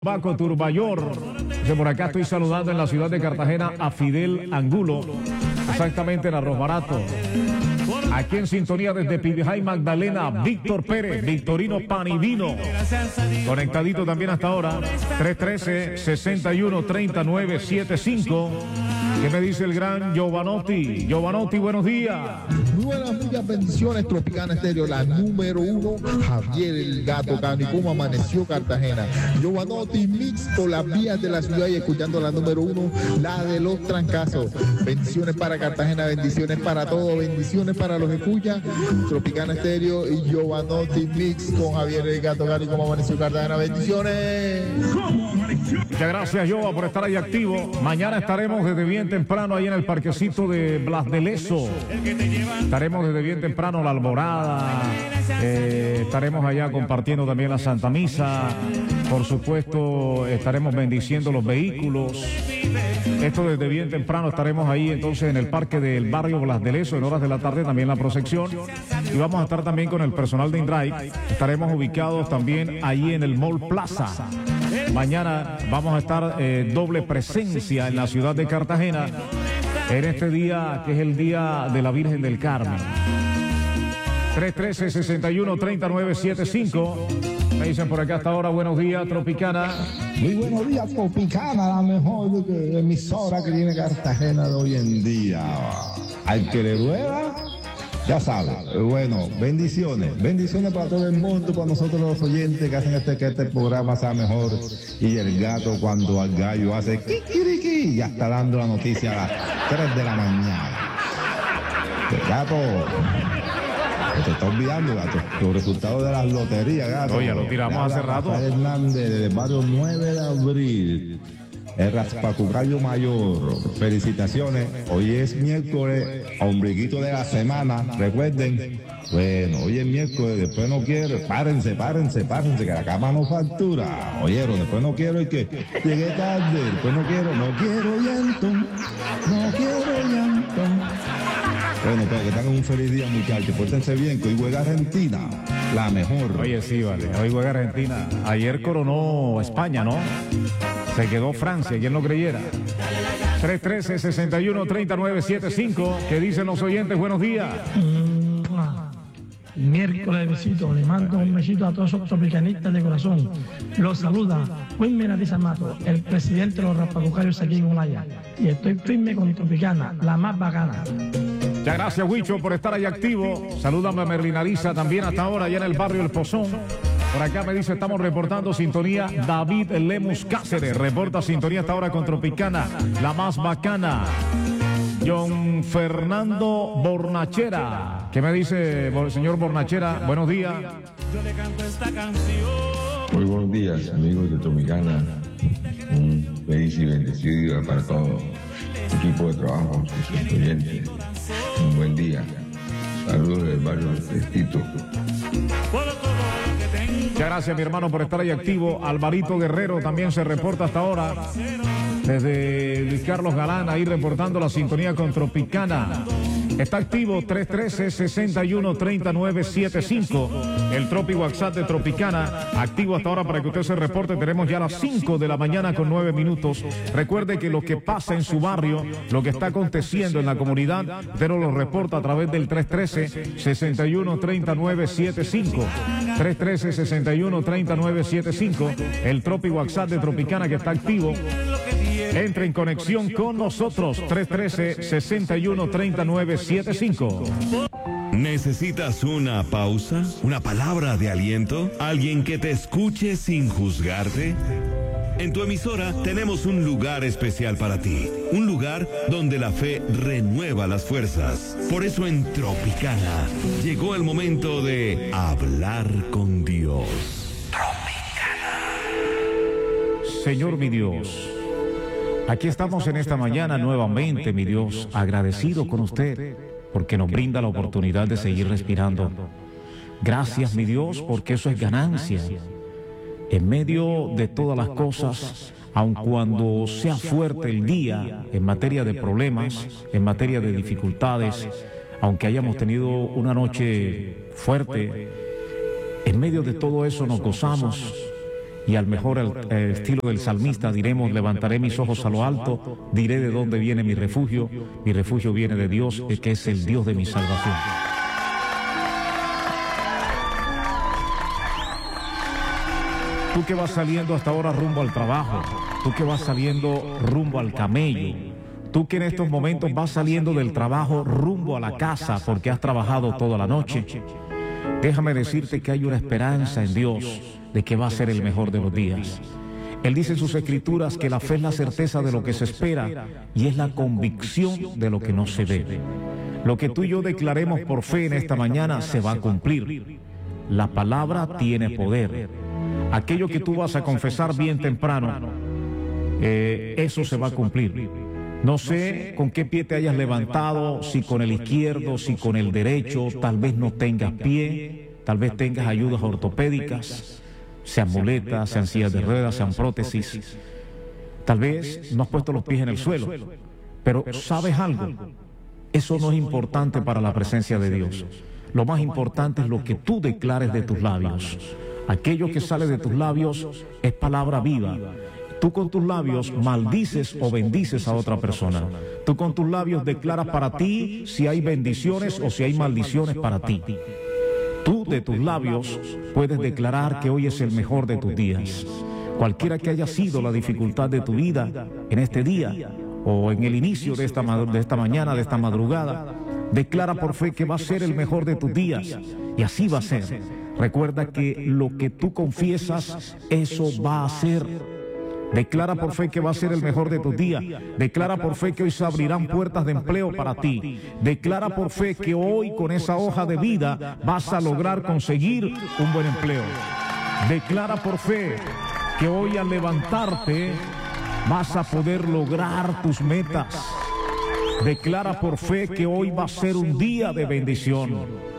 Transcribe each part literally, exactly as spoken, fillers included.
Baco Turbayor. De por acá estoy saludando en la ciudad de Cartagena a Fidel Angulo, exactamente en Arroz Barato. Aquí en sintonía desde Pibijay, Magdalena, Víctor Pérez, Victorino Panivino. Conectadito también hasta ahora. tres uno tres, seis uno, tres nueve siete cinco. ¿Qué me dice el gran Giovanotti? Giovanotti, buenos días. Buenas, muchas bendiciones, Tropicana Estéreo, la número uno, Javier el Gato Cano. ¿Y cómo amaneció Cartagena? Giovanotti Mix por las vías de la ciudad y escuchando la número uno, la de los trancazos. Bendiciones para Cartagena, bendiciones para todos, bendiciones para los escuchas. Tropicana Estéreo y Giovanotti Mix con Javier el Gato Cano. ¿Y cómo amaneció Cartagena? Bendiciones. Muchas gracias, Jova, por estar ahí activo. Mañana estaremos desde bien temprano ahí en el parquecito de Blas de Lezo. Estaremos desde bien temprano la alborada. Eh, estaremos allá compartiendo también la Santa Misa. Por supuesto, estaremos bendiciendo los vehículos. Esto desde bien temprano estaremos ahí entonces en el parque del barrio Blas de Lezo en horas de la tarde, también la procesión. Y vamos a estar también con el personal de InDrive. Estaremos ubicados también ahí en el Mall Plaza. Mañana vamos a estar eh, doble presencia en la ciudad de Cartagena en este día que es el Día de la Virgen del Carmen. tres uno tres, seis uno, tres nueve siete cinco. Me dicen por acá hasta ahora, buenos días, Tropicana. Muy buenos días, Tropicana, la mejor emisora que tiene Cartagena de hoy en día. Al que le duela, ya sabe. Bueno, bendiciones, bendiciones para todo el mundo, para nosotros los oyentes que hacen este, que este programa sea mejor. Y el gato cuando al gallo hace kikiriki, ya está dando la noticia a las tres de la mañana. El gato, te está olvidando, gato, los resultados de las loterías, gato. Oye, lo tiramos hace rato. Rafael Hernández, del barrio nueve de abril. El Raspacucayo Mayor, felicitaciones. Hoy es miércoles, ombliguito de la semana, recuerden. Bueno, hoy es miércoles, después no quiero, párense, párense, párense, que la cama no factura. Oyeron, después no quiero y que llegué tarde, después no quiero, no quiero llanto, no quiero llanto. Bueno, pero que tengan un feliz día, muchachos, pórtense bien, que hoy juega Argentina, la mejor. Oye, sí, vale, hoy juega Argentina. Ayer coronó España, ¿no? Se quedó Francia, quien lo creyera. tres uno tres, seis uno, tres nueve siete cinco. ¿Qué dicen los oyentes? Buenos días. Miércoles de besito, le mando un besito a todos esos tropicanistas de corazón. Los saluda Juan Menadiza Mato, el presidente de los Raspacucayos aquí en Olaya. Y estoy firme con Tropicana, la más bacana. Muchas gracias, Huicho, por estar ahí activo. Salúdame a Merlinariza también hasta ahora, allá en el barrio El Pozón. Por acá me dice, estamos reportando sintonía. David Lemus Cáceres reporta sintonía hasta ahora con Tropicana, la más bacana. John Fernando Bornachera. ¿Qué me dice el señor Bornachera? Buenos días. Muy buenos días, amigos de Tropicana. Un feliz y bendecido día para todo el equipo de trabajo, sus oyentes. Un buen día. Saludos del barrio Festito. Muchas gracias, mi hermano, por estar ahí activo. Alvarito Guerrero también se reporta hasta ahora. Desde Luis Carlos Galán, ahí reportando la sintonía con Tropicana. Está activo tres uno tres, seis uno, tres nueve siete cinco. El Tropi WhatsApp de Tropicana. Activo hasta ahora para que usted se reporte. Tenemos ya las cinco de la mañana con nueve minutos. Recuerde que lo que pasa en su barrio, lo que está aconteciendo en la comunidad, usted nos lo reporta a través del tres uno tres, seis uno, tres nueve siete cinco. tres uno tres, seis uno, tres nueve siete cinco. El Tropi WhatsApp de Tropicana que está activo. Entre en conexión con nosotros. tres uno tres, seis uno, tres nueve siete cinco. ¿Necesitas una pausa? ¿Una palabra de aliento? ¿Alguien que te escuche sin juzgarte? En tu emisora tenemos un lugar especial para ti. Un lugar donde la fe renueva las fuerzas. Por eso en Tropicana llegó el momento de hablar con Dios. Tropicana. Señor mi Dios, aquí estamos en esta mañana nuevamente, mi Dios, agradecido con usted porque nos brinda la oportunidad de seguir respirando. Gracias, mi Dios, porque eso es ganancia. En medio de todas las cosas, aun cuando sea fuerte el día en materia de problemas, en materia de dificultades, aunque hayamos tenido una noche fuerte, en medio de todo eso nos gozamos Y al mejor el, el estilo del salmista diremos, levantaré mis ojos a lo alto, diré de dónde viene mi refugio. Mi refugio viene de Dios, que es el Dios de mi salvación. Tú que vas saliendo hasta ahora rumbo al trabajo, tú que vas saliendo rumbo al camello, tú que en estos momentos vas saliendo del trabajo rumbo a la casa porque has trabajado toda la noche, déjame decirte que hay una esperanza en Dios de que va a ser el mejor de los días. Él dice en sus escrituras que la fe es la certeza de lo que se espera y es la convicción de lo que no se ve. Lo que tú y yo declaremos por fe en esta mañana se va a cumplir. La palabra tiene poder. Aquello que tú vas a confesar bien temprano, eh, eso se va a cumplir. No sé con qué pie te hayas levantado, si con el izquierdo, si con el derecho, tal vez no tengas pie, tal vez tengas ayudas ortopédicas, sean muletas, sean sillas de ruedas, sean prótesis. Tal vez no has puesto los pies en el suelo, pero ¿sabes algo? Eso no es importante para la presencia de Dios. Lo más importante es lo que tú declares de tus labios. Aquello que sale de tus labios es palabra viva. Tú con tus labios maldices o bendices a otra persona. Tú con tus labios declaras para ti si hay bendiciones o si hay maldiciones para ti. Tú de tus labios puedes declarar que hoy es el mejor de tus días. Cualquiera que haya sido la dificultad de tu vida en este día o en el inicio de esta, de esta mañana, de esta madrugada, declara por fe que va a ser el mejor de tus días. Y así va a ser. Recuerda que lo que tú confiesas, eso va a ser. Declara por fe que va a ser el mejor de tus días. Declara por fe que hoy se abrirán puertas de empleo para ti. Declara por fe que hoy con esa hoja de vida vas a lograr conseguir un buen empleo. Declara por fe que hoy al levantarte vas a poder lograr tus metas. Declara por fe que hoy va a ser un día de bendición.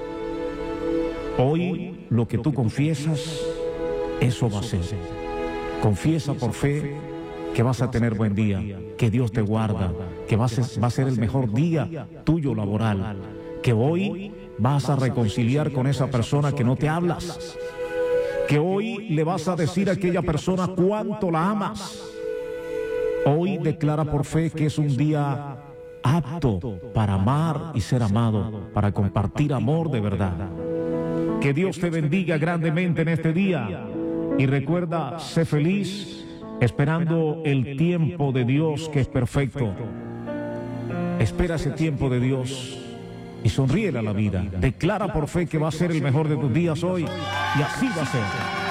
Hoy lo que tú confiesas, eso va a ser. Confiesa por fe que vas a tener buen día, que Dios te guarda, que va a ser, va a ser el mejor día tuyo laboral, que hoy vas a reconciliar con esa persona que no te hablas, que hoy le vas a decir a aquella persona cuánto la amas. Hoy declara por fe que es un día apto para amar y ser amado, para compartir amor de verdad. Que Dios te bendiga grandemente en este día y recuerda, sé feliz esperando el tiempo de Dios que es perfecto. Espera ese tiempo de Dios y sonríele a la vida. Declara por fe que va a ser el mejor de tus días hoy y así va a ser.